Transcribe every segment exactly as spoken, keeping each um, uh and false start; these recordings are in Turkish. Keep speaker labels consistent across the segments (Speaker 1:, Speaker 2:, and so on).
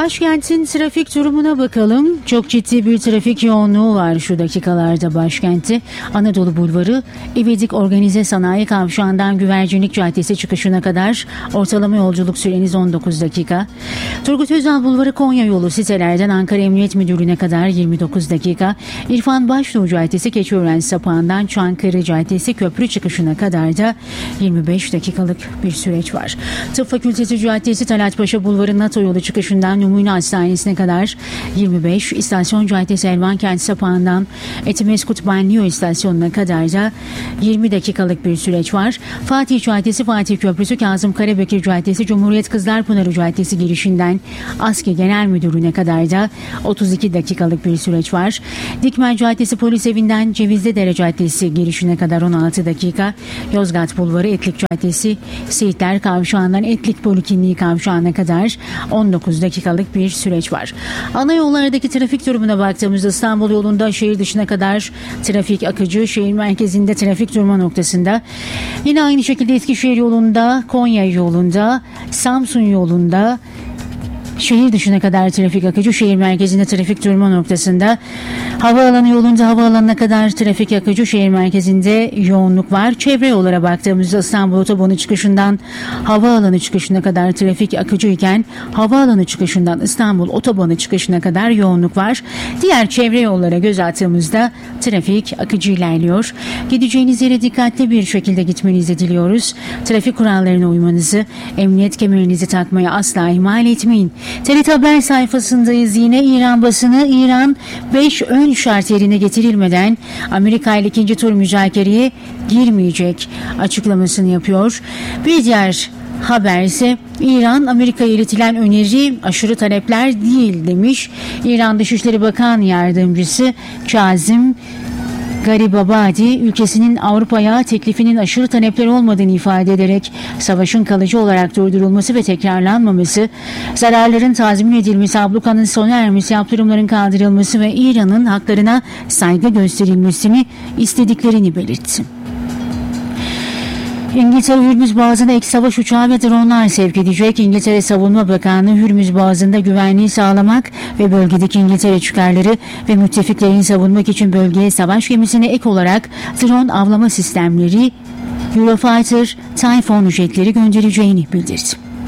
Speaker 1: Başkentin trafik durumuna bakalım. Çok ciddi bir trafik yoğunluğu var şu dakikalarda başkentte. Anadolu Bulvarı, İvedik Organize Sanayi Kavşağı'ndan Güvercinlik Caddesi çıkışına kadar ortalama yolculuk süreniz on dokuz dakika. Turgut Özal Bulvarı Konya yolu sitelerden Ankara Emniyet Müdürlüğü'ne kadar yirmi dokuz dakika. İrfan Başdoğu Caddesi Keçiören Sapağı'ndan Çankırı Caddesi köprü çıkışına kadar da yirmi beş dakikalık bir süreç var. Tıp Fakültesi Caddesi Talatpaşa Bulvarı NATO yolu çıkışından Numune Hastanesi'ne kadar yirmi beş, İstasyon Caddesi Elvankent Sapağı'ndan Etimeskut Banliyö İstasyonu'na kadar da yirmi dakikalık bir süreç var. Fatih Caddesi Fatih Köprüsü Kazım Karabekir Caddesi Cumhuriyet Kızlarpınarı Caddesi girişinden ASKİ Genel Müdürlüğü'ne kadar da otuz iki dakikalık bir süreç var. Dikmen Caddesi Polis Evi'nden Cevizlidere Caddesi girişine kadar on altı dakika. Yozgat Bulvarı Etlik Caddesi Seyitler Kavşağı'ndan Etlik Polikliniği Kavşağı'na kadar on dokuz dakikalık bir süreç var. Ana yollardaki trafik durumuna baktığımızda İstanbul yolunda şehir dışına kadar trafik akıcı, şehir merkezinde trafik durma noktasında. Yine aynı şekilde Eskişehir yolunda, Konya yolunda, Samsun yolunda, şehir dışına kadar trafik akıcı, şehir merkezinde trafik durma noktasında. Havaalanı yolunda havaalanına kadar trafik akıcı, şehir merkezinde yoğunluk var. Çevre yollara baktığımızda İstanbul Otobanı çıkışından havaalanı çıkışına kadar trafik akıcı iken havaalanı çıkışından İstanbul Otobanı çıkışına kadar yoğunluk var. Diğer çevre yollara göz attığımızda trafik akıcı ilerliyor. Gideceğiniz yere dikkatli bir şekilde gitmenizi diliyoruz. Trafik kurallarına uymanızı, emniyet kemerinizi takmayı asla ihmal etmeyin. T R T Haber sayfasındayız. Yine İran basını, İran beş ön şart yerine getirilmeden Amerika ile ikinci tur müzakereye girmeyecek açıklamasını yapıyor. Bir diğer haber ise İran Amerika'ya iletilen öneri aşırı talepler değil demiş. İran Dışişleri Bakan Yardımcısı Kazım Garibabadi ülkesinin Avrupa'ya teklifinin aşırı talepler olmadığını ifade ederek savaşın kalıcı olarak durdurulması ve tekrarlanmaması, zararların tazmin edilmesi, ablukanın sona ermesi, yaptırımların kaldırılması ve İran'ın haklarına saygı gösterilmesini istediklerini belirtti. İngiltere Hürmüz Boğazı'na ek savaş uçağı ve dronlar sevk edecek. İngiltere Savunma Bakanlığı Hürmüz Boğazı'nda güvenliği sağlamak ve bölgedeki İngiltere çıkarları ve müttefiklerini savunmak için bölgeye savaş gemisine ek olarak drone avlama sistemleri, Eurofighter, Typhoon jetleri göndereceğini bildirdi.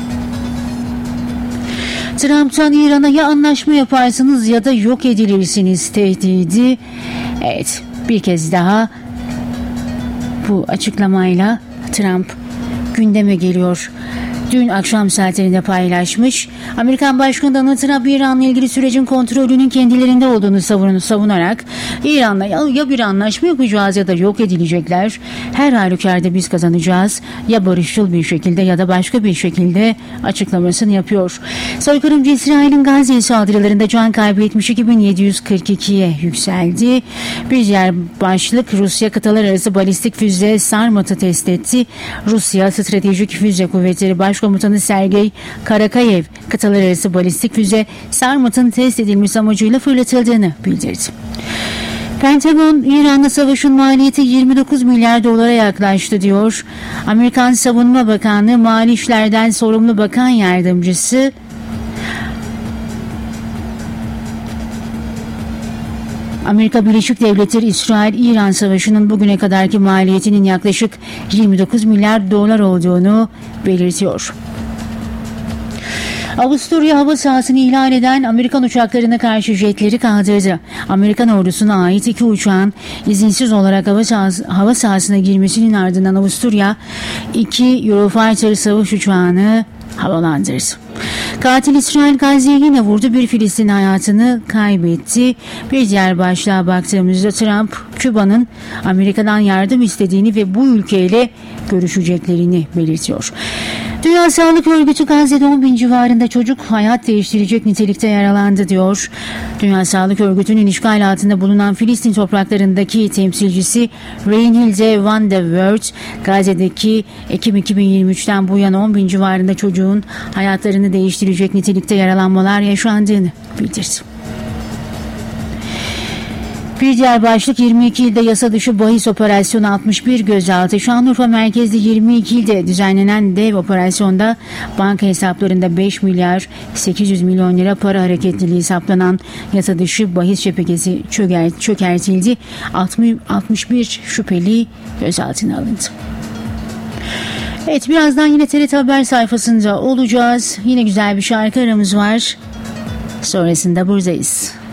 Speaker 1: Trump'tan İran'a ya anlaşma yaparsınız ya da yok edilirsiniz tehdidi. Evet, bir kez daha bu açıklamayla Trump gündeme geliyor. Dün akşam saatlerinde paylaşmış. Amerikan Başkanı Donald Trump İran'la ilgili sürecin kontrolünün kendilerinde olduğunu savun, savunarak İran'la ya, ya bir anlaşma yapacağız ya da yok edilecekler. Her halükarda biz kazanacağız. Ya barışçıl bir şekilde ya da başka bir şekilde açıklamasını yapıyor. Soykırımcı İsrail'in Gazze saldırılarında can kaybı yetmiş iki bin yedi yüz kırk ikiye yükseldi. Bir diğer başlık Rusya kıtalar arası balistik füze Sarmat'ı test etti. Rusya Stratejik Füze Kuvvetleri Başkomutanı Sergey Karakayev kıtalar arası balistik füze Sarmat'ın test edilmesi amacıyla fırlatıldığını bildirdi. Pentagon, İran'la savaşın maliyeti yirmi dokuz milyar dolara yaklaştı diyor. Amerikan Savunma Bakanlığı Mali İşler'den sorumlu bakan yardımcısı Amerika Birleşik Devletleri İsrail-İran Savaşı'nın bugüne kadarki maliyetinin yaklaşık yirmi dokuz milyar dolar olduğunu belirtiyor. Avusturya hava sahasını ihlal eden Amerikan uçaklarına karşı jetleri kaldırdı. Amerikan ordusuna ait iki uçağın izinsiz olarak hava, sahası, hava sahasına girmesinin ardından Avusturya iki Eurofighter savaş uçağını havalandırdı. Katil İsrail Gazze'ye yine vurdu. Bir Filistin hayatını kaybetti. Bir diğer başlığa baktığımızda Trump, Küba'nın Amerika'dan yardım istediğini ve bu ülkeyle görüşeceklerini belirtiyor. Dünya Sağlık Örgütü Gazze'de on bin civarında çocuk hayat değiştirecek nitelikte yaralandı diyor. Dünya Sağlık Örgütü'nün işgal altında bulunan Filistin topraklarındaki temsilcisi Reinhilde van der Wert, Gazze'deki Ekim iki bin yirmi üçten bu yana on bin civarında çocuğun hayatlarını değiştirecek nitelikte yaralanmalar yaşandığını bildirdi. Bir diğer başlık yirmi iki ilde yasa dışı bahis operasyonu altmış bir gözaltı. Şanlıurfa merkezli yirmi iki ilde düzenlenen dev operasyonda banka hesaplarında beş milyar sekiz yüz milyon lira para hareketliliği hesaplanan yasa dışı bahis şebekesi çöker, çökertildi. altmış bir şüpheli gözaltına alındı. Evet, birazdan yine T R T Haber sayfasında olacağız. Yine güzel bir şarkı aramız var. Sonrasında buradayız.